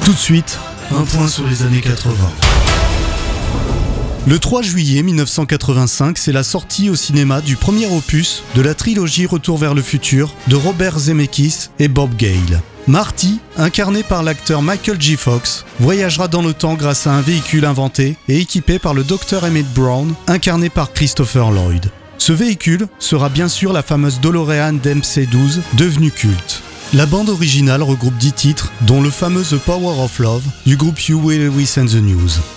Tout de suite, un point sur les années 80. Le 3 juillet 1985, c'est la sortie au cinéma du premier opus de la trilogie Retour vers le futur de Robert Zemeckis et Bob Gale. Marty, incarné par l'acteur Michael J. Fox, voyagera dans le temps grâce à un véhicule inventé et équipé par le Dr Emmett Brown, incarné par Christopher Lloyd. Ce véhicule sera bien sûr la fameuse DeLorean DC-12, devenue culte. La bande originale regroupe 10 titres, dont le fameux The Power of Love du groupe Huey Lewis and the News.